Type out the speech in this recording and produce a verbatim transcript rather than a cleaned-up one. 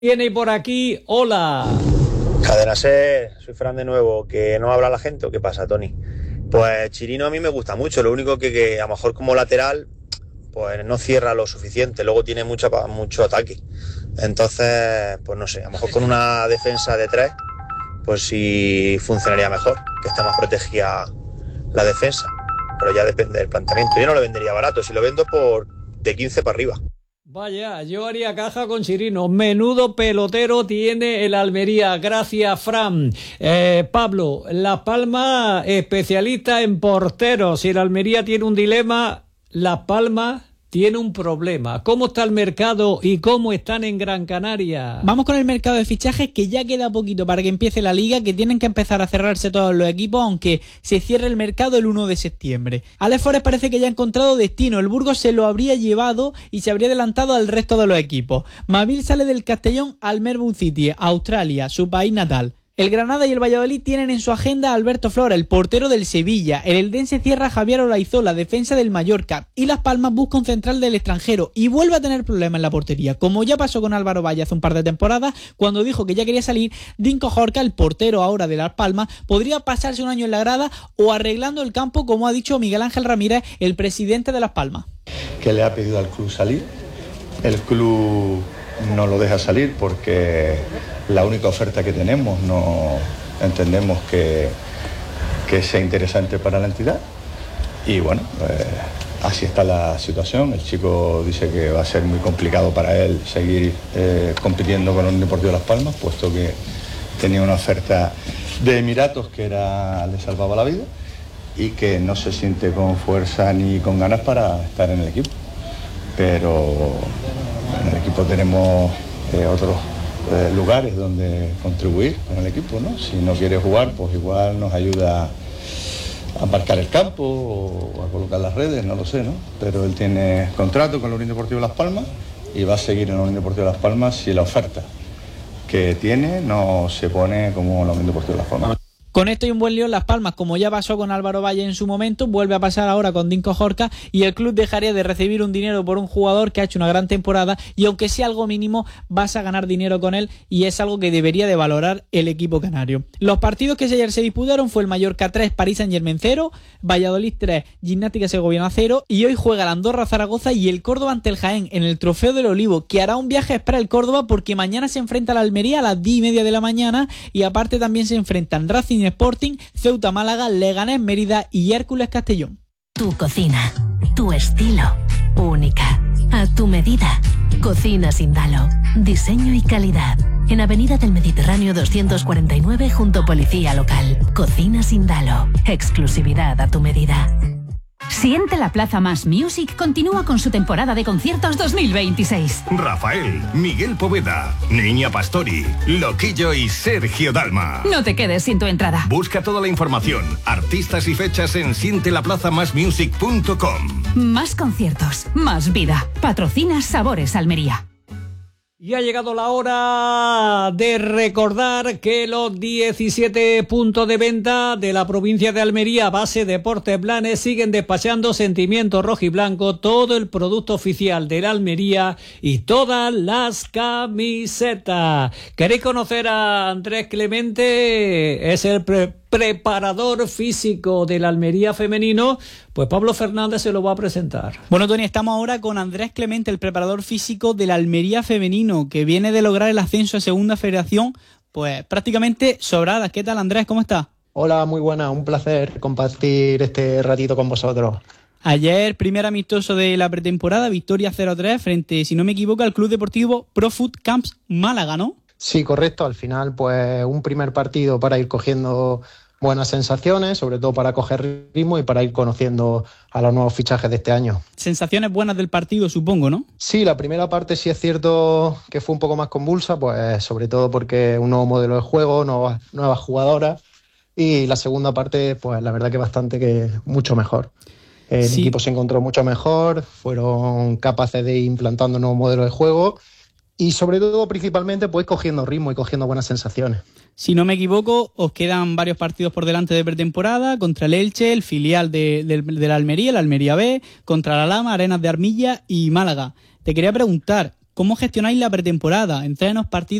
Viene por aquí, hola. Cadena Ser, soy Fran de nuevo, que no habla la gente, ¿o qué pasa, Tony? Pues Chirino a mí me gusta mucho, lo único que, que a lo mejor como lateral, pues no cierra lo suficiente, luego tiene mucha, mucho ataque. Entonces, pues no sé, a lo mejor con una defensa de tres, pues sí funcionaría mejor, que está más protegida la defensa, pero ya depende del planteamiento. Yo no lo vendería barato, si lo vendo por de quince para arriba. Vaya, yo haría caja con Chirino. Menudo pelotero tiene el Almería. Gracias, Fran. Eh, Pablo, Las Palmas, especialista en porteros. Si el Almería tiene un dilema, Las Palmas tiene un problema. ¿Cómo está el mercado y cómo están en Gran Canaria? Vamos con el mercado de fichajes, que ya queda poquito para que empiece la liga, que tienen que empezar a cerrarse todos los equipos, aunque se cierre el mercado el uno de septiembre. Alex Forest parece que ya ha encontrado destino. El Burgos se lo habría llevado y se habría adelantado al resto de los equipos. Mavil sale del Castellón al Melbourne City, Australia, su país natal. El Granada y el Valladolid tienen en su agenda a Alberto Flora, el portero del Sevilla. El Eldense cierra a Javier Olaizola, defensa del Mallorca. Y Las Palmas busca un central del extranjero y vuelve a tener problemas en la portería, como ya pasó con Álvaro Valle hace un par de temporadas, cuando dijo que ya quería salir. Dinko Jorca, el portero ahora de Las Palmas, podría pasarse un año en la grada o arreglando el campo, como ha dicho Miguel Ángel Ramírez, el presidente de Las Palmas. Que le ha pedido al club salir. El club no lo deja salir porque la única oferta que tenemos no entendemos que, que sea interesante para la entidad. Y bueno, pues así está la situación. El chico dice que va a ser muy complicado para él seguir eh, compitiendo con el Unión Deportivo Las Palmas, puesto que tenía una oferta de Emiratos que era, le salvaba la vida, y que no se siente con fuerza ni con ganas para estar en el equipo. Pero en el equipo tenemos eh, otros eh, lugares donde contribuir con el equipo, ¿no? Si no quiere jugar, pues igual nos ayuda a marcar el campo o a colocar las redes, no lo sé, ¿no? Pero él tiene contrato con la Unión Deportiva Las Palmas y va a seguir en la Unión Deportiva Las Palmas si la oferta que tiene no se pone como la Unión Deportiva Las Palmas. Con esto y un buen lío en Las Palmas, como ya pasó con Álvaro Valle en su momento, vuelve a pasar ahora con Dinko Jorca, y el club dejaría de recibir un dinero por un jugador que ha hecho una gran temporada, y aunque sea algo mínimo, vas a ganar dinero con él, y es algo que debería de valorar el equipo canario. Los partidos que ayer se disputaron fue el Mallorca tres, París Saint-Germain cero, Valladolid tres, Gimnástica Segoviana cero, y hoy juega el Andorra Zaragoza y el Córdoba ante el Jaén en el Trofeo del Olivo, que hará un viaje para el Córdoba porque mañana se enfrenta a la Almería a las diez y media de la mañana, y aparte también se enfrentan Racing Sporting, Ceuta Málaga, Leganés Mérida y Hércules Castellón. Tu cocina, tu estilo, única, a tu medida. Cocina Sindalo, diseño y calidad. En Avenida del Mediterráneo doscientos cuarenta y nueve junto Policía Local. Cocina Sindalo, exclusividad a tu medida. Siente la Plaza Más Music continúa con su temporada de conciertos dos mil veintiséis. Rafael, Miguel Poveda, Niña Pastori, Loquillo y Sergio Dalma. No te quedes sin tu entrada. Busca toda la información, artistas y fechas en siente la plaza más music punto com. Más conciertos, más vida. Patrocina Sabores Almería. Y ha llegado la hora de recordar que los diecisiete puntos de venta de la provincia de Almería, base Deportes Blanes, siguen despachando sentimiento rojiblanco, todo el producto oficial de la Almería y todas las camisetas. ¿Queréis conocer a Andrés Clemente? Es el pre preparador físico del Almería femenino. Pues Pablo Fernández se lo va a presentar. Bueno, Tony, estamos ahora con Andrés Clemente, el preparador físico del Almería femenino, que viene de lograr el ascenso a Segunda Federación, pues prácticamente sobrada. ¿Qué tal, Andrés? ¿Cómo estás? Hola, muy buena, un placer compartir este ratito con vosotros. Ayer, primer amistoso de la pretemporada, victoria cero tres frente, si no me equivoco, al Club Deportivo Profut Camps Málaga, ¿no? Sí, correcto. Al final, pues un primer partido para ir cogiendo buenas sensaciones, sobre todo para coger ritmo y para ir conociendo a los nuevos fichajes de este año. Sensaciones buenas del partido, supongo, ¿no? Sí, la primera parte sí es cierto que fue un poco más convulsa, pues sobre todo porque un nuevo modelo de juego, nuevas, nuevas jugadoras, y la segunda parte, pues la verdad que bastante que mucho mejor. El sí. equipo se encontró mucho mejor, fueron capaces de ir implantando un nuevo modelo de juego y sobre todo, principalmente, pues cogiendo ritmo y cogiendo buenas sensaciones. Si no me equivoco, os quedan varios partidos por delante de pretemporada, contra el Elche, el filial de, de, de la Almería, la Almería B, contra la Lama, Arenas de Armilla y Málaga. Te quería preguntar, cómo gestionáis la pretemporada, entrenos, partidos.